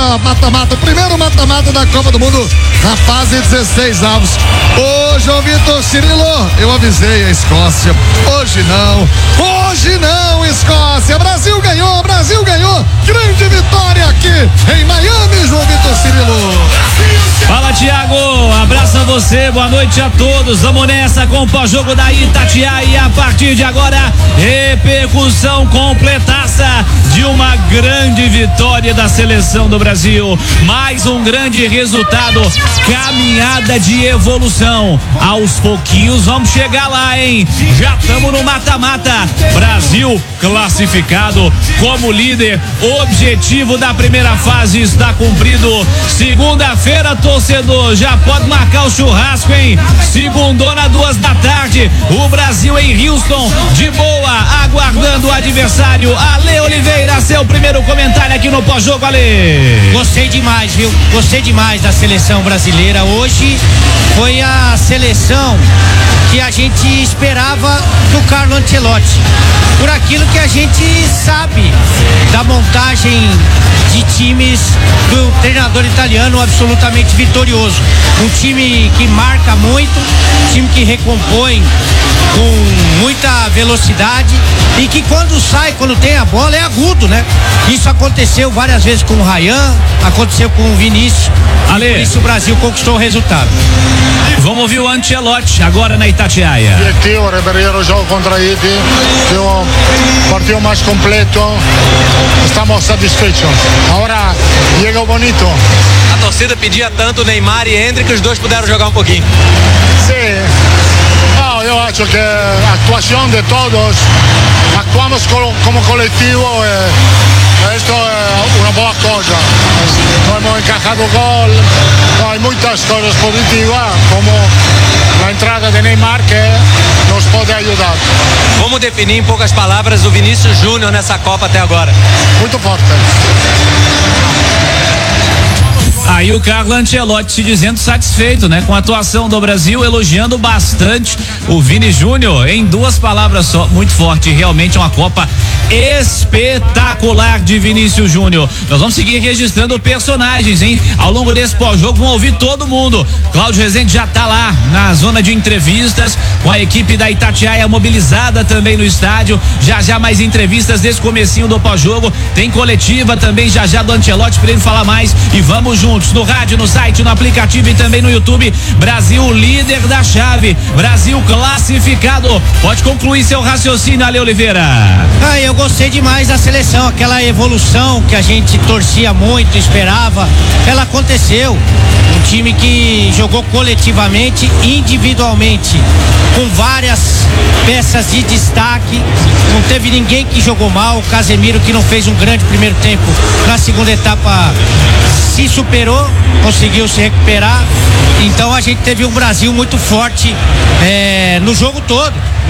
mata-mata, primeiro mata-mata da Copa do Mundo, na fase 16 avos. Hoje, ô Vitor Cirilo, eu avisei a Escócia. Hoje não, Escócia. Brasil ganhou. Grande vitória aqui em Miami, João Vitor Cirilo. Fala, Thiago, abraço a você, boa noite a todos. Vamos nessa com o pós-jogo da Itatiaia e a partir de agora, repercussão completaça de uma grande vitória da seleção do Brasil. Mais um grande resultado, caminhada de evolução. Aos pouquinhos vamos chegar lá, hein? Já estamos no mata-mata. Brasil classificado como líder. O objetivo da primeira fase está cumprido. Segunda-feira, torcedor, já pode marcar o churrasco, hein? Segundona, 2 da tarde. O Brasil em Houston, de boa, aguardando o adversário. Ale Oliveira, seu primeiro comentário aqui no pós-jogo, Ale. Gostei demais, viu? Gostei demais da seleção brasileira. Hoje foi a seleção que a gente esperava do Carlo Ancelotti, por aquilo que a gente sabe da montagem de times do treinador italiano, absolutamente vitorioso. Um time que marca muito, um time que recompõe com muita velocidade e que quando tem a bola é agudo, né? Isso aconteceu várias vezes com o Ryan, aconteceu com o Vinícius. Ale, por isso o Brasil conquistou o resultado. Vamos ouvir o Ancelotti agora na Itatiaia. Objetivo, repetir o jogo contra Haiti, um partido mais completo, estamos satisfeitos. Agora chega o bonito. A torcida pedia tanto Neymar e Endrick, os dois puderam jogar um pouquinho. Sim. No, eu acho que a atuação de todos, actuamos como coletivo e isto é uma boa coisa. Não hemos encajado gol, não, há muitas coisas positivas, como a entrada de Neymar que nos pode ajudar. Como definir em poucas palavras o Vinícius Júnior nessa Copa até agora? Muito forte. Aí o Carlo Ancelotti se dizendo satisfeito, né? Com a atuação do Brasil, elogiando bastante o Vini Júnior, em 2 palavras só, muito forte, realmente uma Copa espetacular de Vinícius Júnior. Nós vamos seguir registrando personagens, hein? Ao longo desse pós-jogo vão ouvir todo mundo. Cláudio Rezende já tá lá na zona de entrevistas, com a equipe da Itatiaia mobilizada também no estádio. Já mais entrevistas desse comecinho do pós-jogo, tem coletiva também já do Ancelotti pra ele falar mais, e vamos juntos no rádio, no site, no aplicativo e também no YouTube. Brasil líder da chave, Brasil classificado. Pode concluir seu raciocínio, Ale Oliveira. Eu gostei demais da seleção, aquela evolução que a gente torcia muito, esperava, ela aconteceu. Um time que jogou coletivamente, individualmente, com várias peças de destaque. Não teve ninguém que jogou mal. O Casemiro, que não fez um grande primeiro tempo, na segunda etapa se superou, conseguiu se recuperar. Então a gente teve um Brasil muito forte no jogo todo.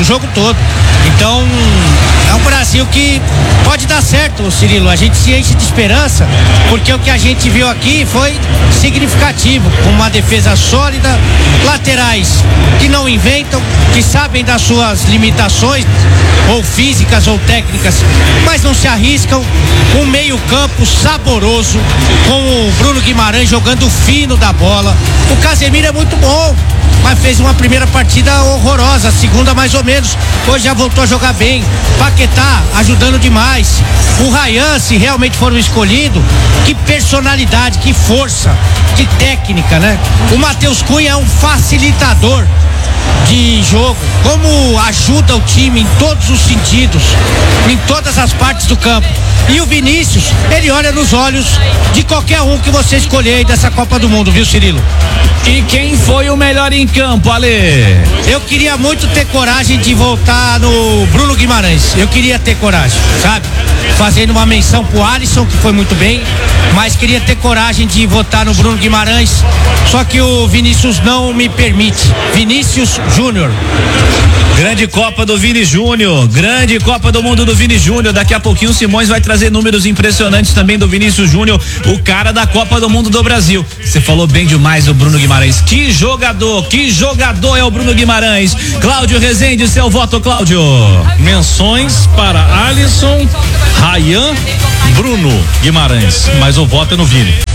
Então é um Brasil que pode dar certo, Cirilo. A gente se enche de esperança, porque o que a gente viu aqui foi significativo, com uma defesa sólida, laterais que não inventam, que sabem das suas limitações, ou físicas ou técnicas, mas não se arriscam, um meio campo saboroso, com o Bruno Guimarães jogando fino da bola. O Casemiro é muito bom, mas fez uma primeira partida horrorosa, a segunda mais ou menos. Hoje já voltou a jogar bem. Paquetá ajudando demais. O Ryan, se realmente for o escolhido, que personalidade, que força, que técnica, né? O Matheus Cunha é um facilitador de jogo, como ajuda o time em todos os sentidos, em todas as partes do campo. E o Vinícius, ele olha nos olhos de qualquer um que você escolher aí dessa Copa do Mundo, viu, Cirilo? E quem foi o melhor em campo, Ale? Eu queria muito ter coragem de voltar no Bruno Guimarães. Eu queria ter coragem, sabe? Fazendo uma menção pro Alisson, que foi muito bem, mas queria ter coragem de votar no Bruno Guimarães. Só que o Vinícius não me permite. Vinícius Júnior. Grande Copa do Vini Júnior, grande Copa do Mundo do Vini Júnior. Daqui a pouquinho o Simões vai trazer números impressionantes também do Vinícius Júnior, o cara da Copa do Mundo do Brasil. Você falou bem demais do Bruno Guimarães. Que jogador é o Bruno Guimarães. Cláudio Rezende, seu voto, Cláudio. Menções para Alisson, Ryan, Bruno Guimarães, mas o voto é no Vini.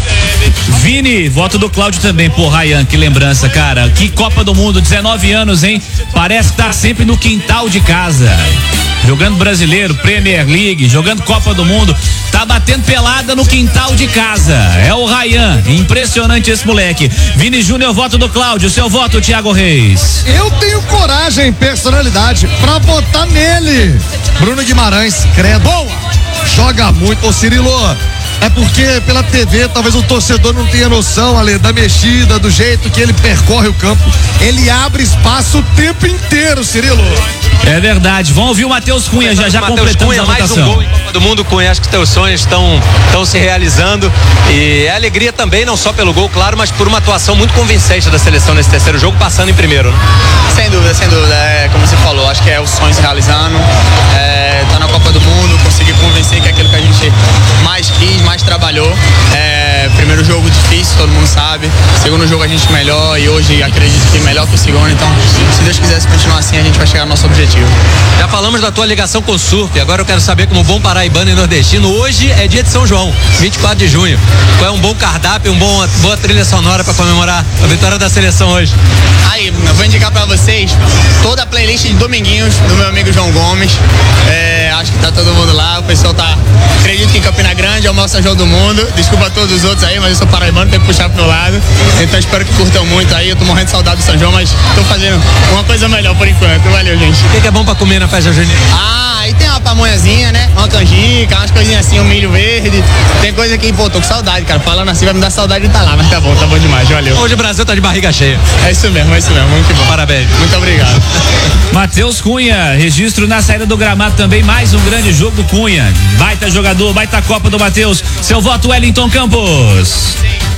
Vini, voto do Cláudio também. Pô, Ryan, que lembrança, cara. Que Copa do Mundo, 19 anos, hein? Parece que tá sempre no quintal de casa. Jogando Brasileiro, Premier League, jogando Copa do Mundo. Tá batendo pelada no quintal de casa. É o Ryan. Impressionante esse moleque. Vini Júnior, voto do Cláudio. Seu voto, Thiago Reis. Eu tenho coragem e personalidade pra votar nele. Bruno Guimarães, credo. Boa! Joga muito, ô Cirilo. É porque pela TV talvez o torcedor não tenha noção, Ale, da mexida, do jeito que ele percorre o campo. Ele abre espaço o tempo inteiro, Cirilo. É verdade. Vamos ouvir o Matheus Cunha, já completamos a votação. Mais um gol em Copa do Mundo, Cunha. Acho que teus sonhos estão se realizando. E é alegria também, não só pelo gol, claro, mas por uma atuação muito convincente da seleção nesse terceiro jogo, passando em primeiro, né? Sem dúvida. É, como você falou, acho que é o sonho se realizando. Tá na Copa do Mundo, conseguir convencer que é aquilo que a gente mais quis, mais trabalhou. Primeiro jogo difícil, todo mundo sabe. Segundo jogo a gente melhor e hoje acredito que melhor que o segundo. Então, se Deus quiser continuar assim, a gente vai chegar ao nosso objetivo. Já falamos da tua ligação com o surf, agora eu quero saber, como bom paraibano e nordestino, hoje é dia de São João, 24 de junho. Qual é um bom cardápio, boa trilha sonora para comemorar a vitória da seleção hoje? Aí, eu vou indicar para vocês toda a playlist de Dominguinhos do meu amigo João Gomes. Acho que tá todo mundo lá, o pessoal tá, acredito que em Campina Grande é o maior São João do mundo. Desculpa a todos os outros aí, mas eu sou paraibano, tenho que puxar pro meu lado. Então espero que curtam muito aí, eu tô morrendo de saudade do São João, mas tô fazendo uma coisa melhor por enquanto. Valeu, gente. O que é bom pra comer na festa junina? Aí tem uma pamonhazinha, né? Uma canjica, umas coisinhas assim, um milho verde. Tem coisa que, pô, tô com saudade, cara. Falando assim vai me dar saudade de estar lá, mas tá bom demais, valeu. Hoje o Brasil tá de barriga cheia. É isso mesmo, muito bom. Parabéns. Muito obrigado. Matheus Cunha, registro na saída do gramado também, mais um grande jogo do Cunha. Baita jogador, baita Copa do Matheus. Seu voto, Wellington Campos.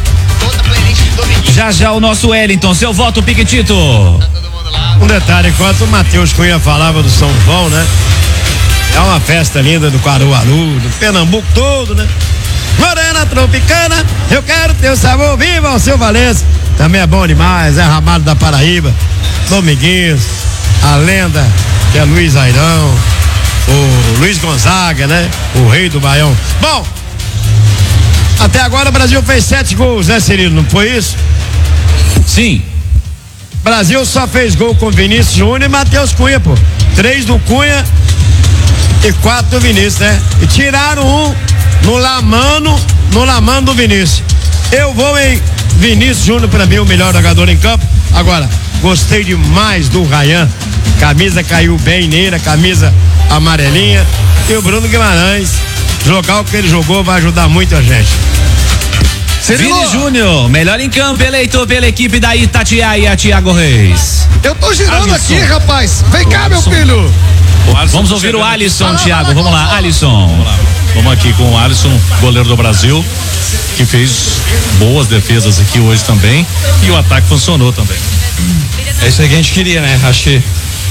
Já o nosso Wellington, seu voto, Piquetito. Um detalhe, enquanto o Matheus Cunha falava do São João, né? É uma festa linda do Caruaru, do Pernambuco todo, né? Morena tropicana, eu quero teu sabor, viva o seu Valença. Também é bom demais, é Ramado da Paraíba, Dominguinhos, a lenda que é Luiz Airão, o Luiz Gonzaga, né? O rei do Baião. Bom, até agora o Brasil fez 7 gols, né, Cirilo? Não foi isso? Sim. Brasil só fez gol com Vinícius Júnior e Matheus Cunha, pô. 3 do Cunha e 4 do Vinícius, né? E tiraram um no Lamano do Vinícius. Eu vou em Vinícius Júnior, pra mim, o melhor jogador em campo. Agora, gostei demais do Ryan. Camisa caiu bem nele, a camisa amarelinha. E o Bruno Guimarães, jogar o que ele jogou vai ajudar muito a gente. Vini Júnior, melhor em campo, eleito pela equipe da Itatiaia, Thiago Reis. Eu tô girando Alisson. aqui, rapaz. Vem cá, meu filho. Vamos ouvir o Alisson, Thiago. Vamos lá, Alisson. Vamos aqui com o Alisson, goleiro do Brasil, que fez boas defesas aqui hoje também. E o ataque funcionou também. É isso aí que a gente queria, né? Acho que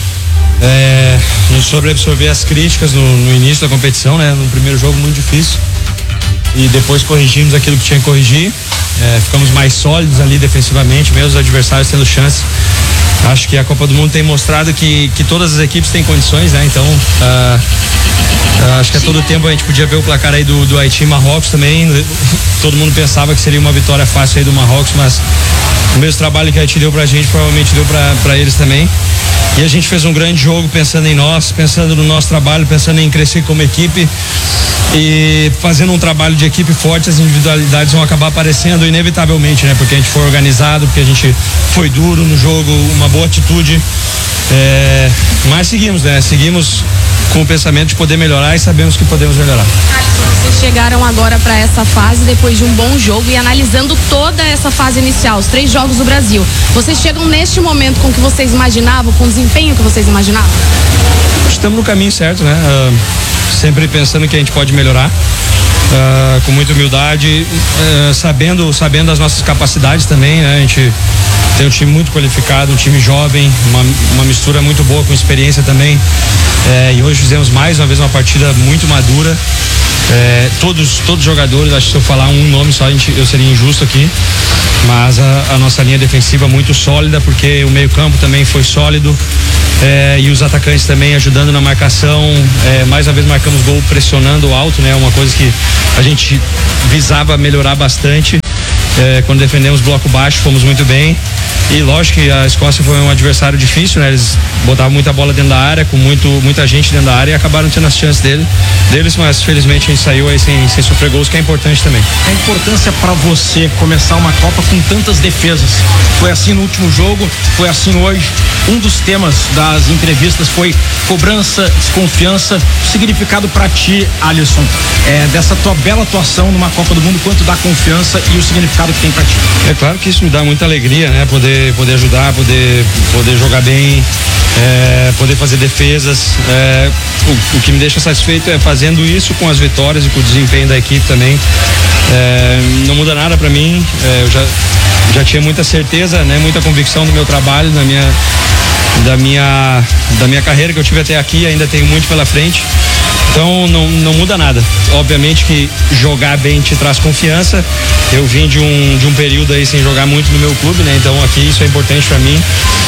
a gente soube absorver as críticas no início da competição, né? No primeiro jogo muito difícil. E depois corrigimos aquilo que tinha que corrigir. Ficamos mais sólidos ali defensivamente, mesmo os adversários tendo chance. Acho que a Copa do Mundo tem mostrado que todas as equipes têm condições, né? Então, acho que a todo tempo a gente podia ver o placar aí do Haiti e Marrocos também. Todo mundo pensava que seria uma vitória fácil aí do Marrocos, mas o mesmo trabalho que a Haiti deu pra gente, provavelmente deu pra eles também. E a gente fez um grande jogo pensando em nós, pensando no nosso trabalho, pensando em crescer como equipe. E fazendo um trabalho de equipe forte, as individualidades vão acabar aparecendo inevitavelmente, né? Porque a gente foi organizado, porque a gente foi duro no jogo, uma boa atitude. Mas seguimos, né? Seguimos com o pensamento de poder melhorar e sabemos que podemos melhorar. Vocês chegaram agora para essa fase depois de um bom jogo e analisando toda essa fase inicial, os 3 jogos do Brasil. Vocês chegam neste momento com o que vocês imaginavam, com o desempenho que vocês imaginavam? Estamos no caminho certo, né? Sempre pensando que a gente pode melhorar, com muita humildade, sabendo as nossas capacidades também, né? A gente tem um time muito qualificado, um time jovem, uma mistura muito boa com experiência também, e hoje fizemos mais uma vez uma partida muito madura. Todos os jogadores, acho que se eu falar um nome só eu seria injusto aqui, mas a nossa linha defensiva muito sólida, porque o meio campo também foi sólido, e os atacantes também ajudando na marcação. Mais uma vez marcamos gol pressionando alto, né? Uma coisa que a gente visava melhorar bastante. Quando defendemos bloco baixo, fomos muito bem. E lógico que a Escócia foi um adversário difícil, né? Eles botavam muita bola dentro da área, com muita gente dentro da área, e acabaram tendo as chances deles, mas felizmente a gente saiu aí sem sofrer gols, que é importante também. A importância para você começar uma Copa com tantas defesas. Foi assim no último jogo, foi assim hoje. Um dos temas das entrevistas foi cobrança, desconfiança. O significado para ti, Alisson, dessa tua bela atuação numa Copa do Mundo, quanto dá confiança e o significado que tem para ti? É claro que isso me dá muita alegria, né? Poder ajudar, poder jogar bem, poder fazer defesas. O que me deixa satisfeito é fazendo isso com as vitórias e com o desempenho da equipe também. Não muda nada para mim. Eu já tinha muita certeza, né? Muita convicção do meu trabalho, da minha carreira que eu tive até aqui. Ainda tenho muito pela frente. Então não muda nada. Obviamente que jogar bem te traz confiança. Eu vim de um período aí sem jogar muito no meu clube, né? Então aqui isso é importante para mim.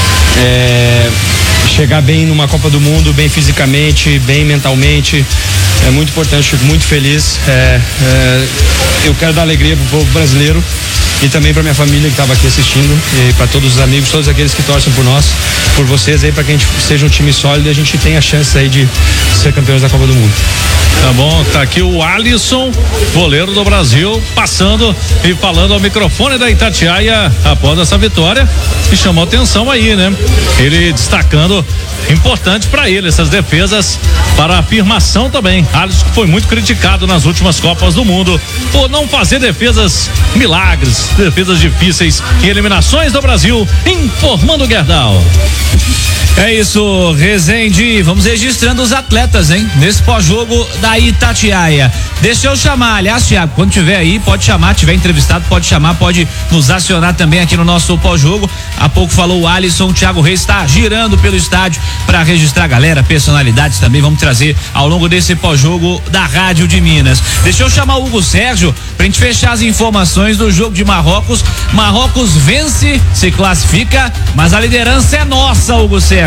Chegar bem numa Copa do Mundo, bem fisicamente, bem mentalmente, é muito importante. Fico muito feliz. Eu quero dar alegria pro povo brasileiro e também para minha família que estava aqui assistindo, e para todos os amigos, todos aqueles que torcem por nós, por vocês aí, para que a gente seja um time sólido e a gente tenha a chance aí de ser campeões da Copa do Mundo. Tá bom, tá aqui o Alisson, goleiro do Brasil, passando e falando ao microfone da Itatiaia após essa vitória, e chamou atenção aí, né? Ele destacando, importante para ele essas defesas para a afirmação também. Alisson foi muito criticado nas últimas Copas do Mundo por não fazer defesas milagres, defesas difíceis em eliminações do Brasil, informando o Gerdau. É isso, Rezende, vamos registrando os atletas, hein? Nesse pós-jogo da Itatiaia. Deixa eu chamar, aliás, Thiago, quando tiver aí, pode chamar, tiver entrevistado, pode chamar, pode nos acionar também aqui no nosso pós-jogo. Há pouco falou o Alisson, o Thiago Reis está girando pelo estádio para registrar a galera, personalidades também, vamos trazer ao longo desse pós-jogo da Rádio de Minas. Deixa eu chamar o Hugo Sérgio pra gente fechar as informações do jogo de Marrocos. Marrocos vence, se classifica, mas a liderança é nossa, Hugo Sérgio.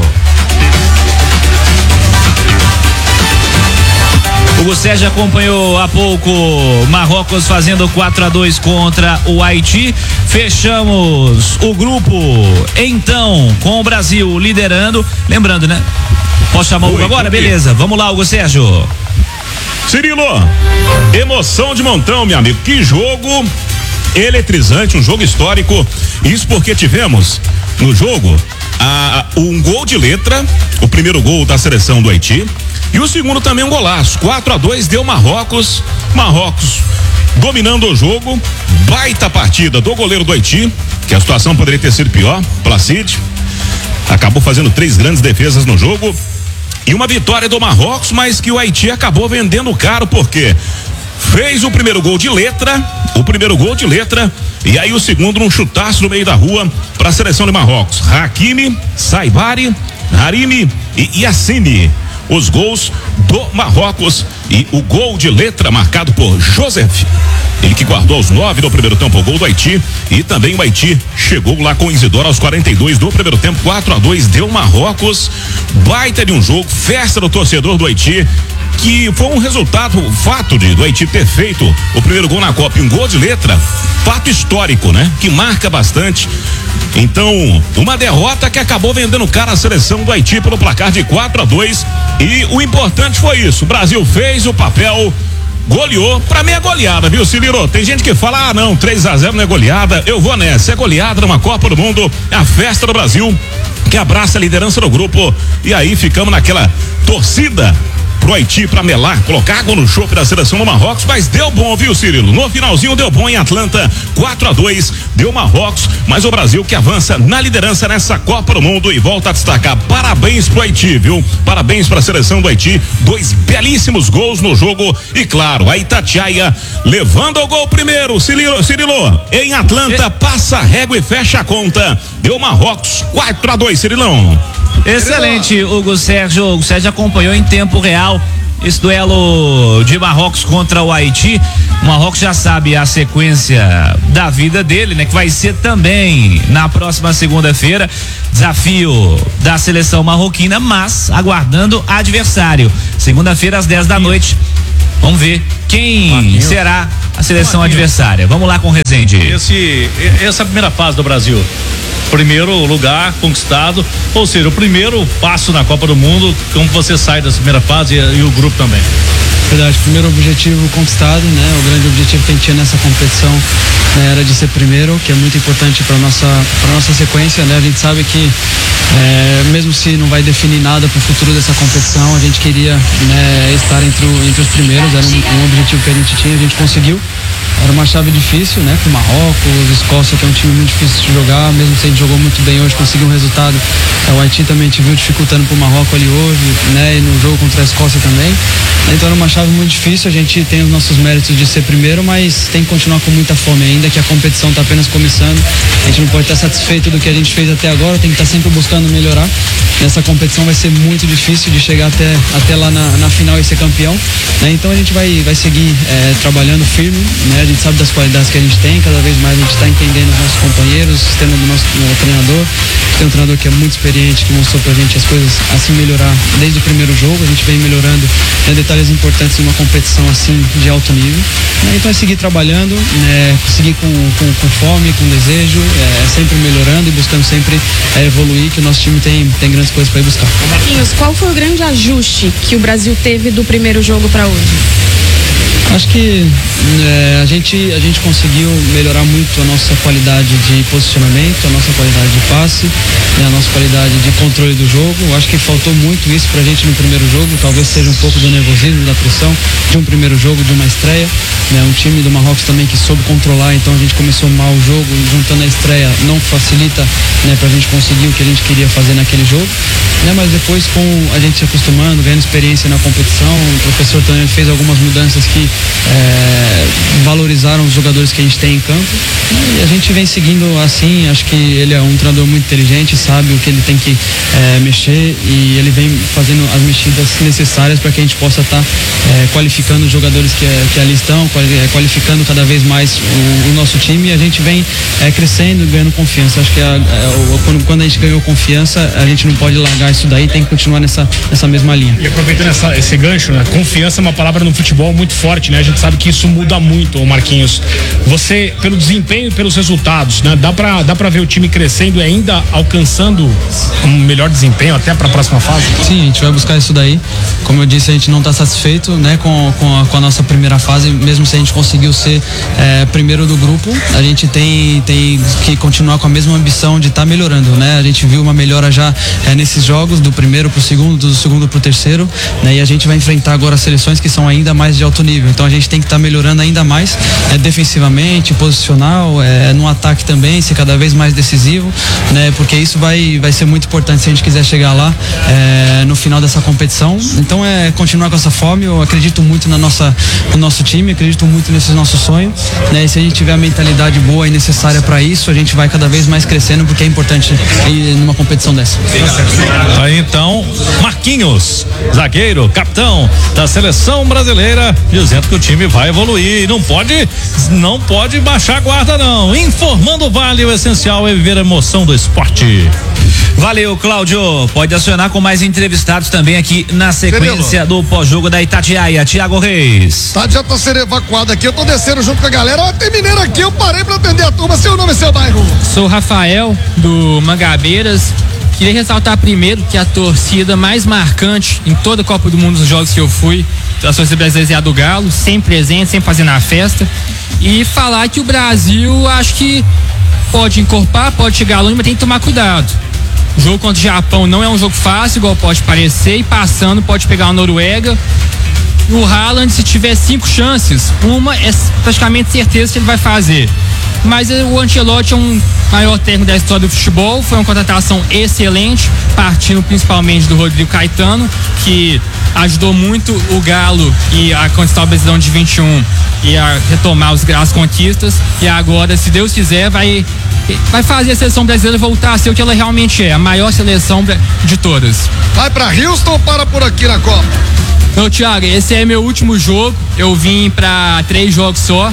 Hugo Sérgio acompanhou há pouco Marrocos fazendo 4-2 contra o Haiti. Fechamos o grupo então com o Brasil liderando. Lembrando, né? Posso chamar o Hugo agora? Beleza, vamos lá, Hugo Sérgio. Cirilo, emoção de montão, meu amigo. Que jogo eletrizante, um jogo histórico. Isso porque tivemos no jogo um gol de letra, o primeiro gol da seleção do Haiti, e o segundo também um golaço. 4-2 deu Marrocos dominando o jogo. Baita partida do goleiro do Haiti, que a situação poderia ter sido pior. Placide acabou fazendo 3 grandes defesas no jogo, e uma vitória do Marrocos, mas que o Haiti acabou vendendo caro, porque fez o primeiro gol de letra, e aí o segundo num chutaço no meio da rua para a seleção de Marrocos. Hakimi, Saibari, Harimi e Yassine, os gols do Marrocos, e o gol de letra marcado por Joseph, ele que guardou aos 9 do primeiro tempo o gol do Haiti, e também o Haiti chegou lá com Isidoro aos 42 do primeiro tempo. 4-2 deu Marrocos. Baita de um jogo, festa do torcedor do Haiti, que foi um resultado, o fato do Haiti ter feito o primeiro gol na Copa e um gol de letra, fato histórico, né? Que marca bastante. Então, uma derrota que acabou vendendo cara a seleção do Haiti pelo placar de 4-2, e o importante foi isso: o Brasil fez o papel, goleou. Pra mim é goleada, viu, Cirilo? Tem gente que fala, não, 3-0 não é goleada. Eu vou nessa, é goleada numa Copa do Mundo, é a festa do Brasil, que abraça a liderança do grupo, e aí ficamos naquela torcida pro Haiti pra melar, colocar água no chope da seleção do Marrocos, mas deu bom, viu, Cirilo? No finalzinho deu bom em Atlanta, 4-2, deu Marrocos, mas o Brasil que avança na liderança nessa Copa do Mundo, e volta a destacar, parabéns pro Haiti, viu? Parabéns pra seleção do Haiti, 2 belíssimos gols no jogo, e claro, a Itatiaia levando o gol primeiro. Cirilo, em Atlanta, passa a régua e fecha a conta, deu Marrocos 4-2, Cirilão. Excelente, Hugo Sérgio. O Hugo Sérgio acompanhou em tempo real esse duelo de Marrocos contra o Haiti. O Marrocos já sabe a sequência da vida dele, né? Que vai ser também na próxima segunda-feira, desafio da seleção marroquina, mas aguardando adversário. Segunda-feira às 10 da noite. Vamos ver quem será a seleção adversária. Vamos lá com o Rezende. Essa primeira fase do Brasil, primeiro lugar conquistado, ou seja, o primeiro passo na Copa do Mundo, como você sai dessa primeira fase e o grupo também. Verdade, primeiro objetivo conquistado, né? O grande objetivo que a gente tinha nessa competição, né, era de ser primeiro, que é muito importante para nossa sequência, né? A gente sabe que mesmo se não vai definir nada para o futuro dessa competição, a gente queria, né, estar entre os primeiros, era um objetivo que a gente tinha, a gente conseguiu. Era uma chave difícil, né? Com Marrocos, Escócia, que é um time muito difícil de jogar, mesmo se a gente jogou muito bem hoje, conseguiu um resultado. O Haiti também te viu dificultando pro Marrocos ali hoje, né? E no jogo contra a Escócia também. Então era uma chave muito difícil, a gente tem os nossos méritos de ser primeiro, mas tem que continuar com muita fome ainda, que a competição está apenas começando. A gente não pode estar satisfeito do que a gente fez até agora, tem que estar sempre buscando melhorar. Nessa competição vai ser muito difícil de chegar até lá na final e ser campeão, né? Então a gente vai seguir trabalhando firme, né? A gente sabe das qualidades que a gente tem, cada vez mais a gente está entendendo os nossos companheiros, o sistema do nosso treinador. Tem um treinador que é muito experiente, que mostrou pra gente as coisas assim melhorar desde o primeiro jogo. A gente vem melhorando, né, detalhes importantes numa competição assim de alto nível, né? Então é seguir trabalhando, né, seguir com fome, com desejo, sempre melhorando e buscando sempre evoluir, que o nosso time tem grandes coisas para ir buscar. Marquinhos, qual foi o grande ajuste que o Brasil teve do primeiro jogo para hoje? Acho que a gente conseguiu melhorar muito a nossa qualidade de posicionamento, a nossa qualidade de passe, né, a nossa qualidade de controle do jogo. Acho que faltou muito isso pra gente no primeiro jogo, talvez seja um pouco do nervosismo, da pressão de um primeiro jogo, de uma estreia, né, um time do Marrocos também que soube controlar, então a gente começou mal o jogo, juntando a estreia não facilita, né, pra gente conseguir o que a gente queria fazer naquele jogo, né, mas depois com a gente se acostumando, ganhando experiência na competição, o professor também fez algumas mudanças que valorizaram os jogadores que a gente tem em campo, e a gente vem seguindo assim. Acho que ele é um treinador muito inteligente, sabe o que ele tem que mexer, e ele vem fazendo as mexidas necessárias para que a gente possa estar qualificando os jogadores que ali estão, qualificando cada vez mais o nosso time, e a gente vem crescendo e ganhando confiança. Acho que quando a gente ganhou confiança, a gente não pode largar isso daí, tem que continuar nessa mesma linha. E aproveitando esse gancho, né? Confiança é uma palavra no futebol muito forte, né? A gente sabe que isso muda muito, Marquinhos. Você, pelo desempenho e pelos resultados, né? Dá pra ver o time crescendo e ainda alcançando um melhor desempenho até pra próxima fase? Sim, a gente vai buscar isso daí. Como eu disse, a gente não tá satisfeito, né, com a nossa primeira fase, mesmo se a gente conseguiu ser primeiro do grupo, a gente tem que continuar com a mesma ambição de estar melhorando, né? A gente viu uma melhora já nesses jogos, do primeiro pro segundo, do segundo pro terceiro, né? E a gente vai enfrentar agora seleções que são ainda mais de alto nível, então a gente tem que estar melhorando ainda mais defensivamente, posicional, no ataque também, ser cada vez mais decisivo, né? Porque isso vai ser muito importante se a gente quiser chegar lá no final dessa competição. Então continuar com essa fome. Eu acredito muito no nosso time, acredito muito nesse nosso sonho, né? E se a gente tiver a mentalidade boa e necessária para isso, a gente vai cada vez mais crescendo, porque é importante ir numa competição dessa. Aí então, Marquinhos, zagueiro, capitão da seleção brasileira, dizendo que o time vai evoluir, não pode baixar a guarda não. Informando o Vale, o essencial é viver a emoção do esporte. Valeu, Cláudio. Pode acionar com mais entrevistados também aqui na sequência do pós-jogo da Itatiaia. Tiago Reis. Tá, já tô sendo evacuado aqui, eu tô descendo junto com a galera. Tem mineiro aqui, eu parei pra atender a turma. Seu nome e seu bairro? Sou Rafael, do Mangabeiras. Queria ressaltar primeiro que a torcida mais marcante em toda a Copa do Mundo, nos jogos que eu fui, a torcida brasileira é a do Galo, sempre presente, sempre fazendo a festa. E falar que o Brasil, acho que pode encorpar, pode chegar longe, mas tem que tomar cuidado. O jogo contra o Japão não é um jogo fácil, igual pode parecer, e passando pode pegar a Noruega. E o Haaland, se tiver 5 chances, uma é praticamente certeza que ele vai fazer. Mas o Ancelotti é um maior técnico da história do futebol, foi uma contratação excelente, partindo principalmente do Rodrigo Caetano, que ajudou muito o Galo e a conquistar o Brasileirão de 21 e a retomar as conquistas, e agora, se Deus quiser, vai fazer a seleção brasileira voltar a ser o que ela realmente é, a maior seleção de todas. Vai pra Houston ou para por aqui na Copa? Não, Thiago, esse é meu último jogo, eu vim pra 3 jogos só.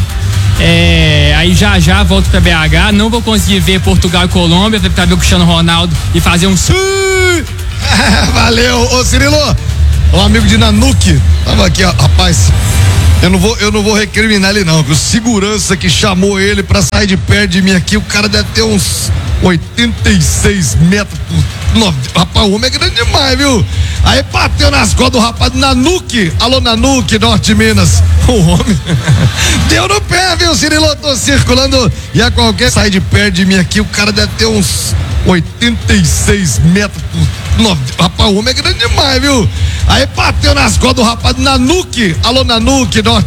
Aí já volto pra BH, não vou conseguir ver Portugal e Colômbia pra ver o Cristiano Ronaldo e fazer um sim. Valeu, ô Cirilo. um amigo de Nanuque. Tava aqui, ó, rapaz. Eu não vou recriminar ele não, que o segurança que chamou ele pra sair de perto de mim aqui, o cara deve ter uns 86 metros por 9. Rapaz, o homem é grande demais, viu? Aí bateu nas costas do rapaz Nanuque. Alô, Nanuque, Norte de Minas. O homem deu no pé, viu, Cirilo? Tô circulando e a qualquer sair de perto de mim aqui, o cara deve ter uns 86 metros por 9. Rapaz, o homem é grande demais, viu? Aí bateu nas costas do rapaz Nanuque. Alô, Nanuque, Norte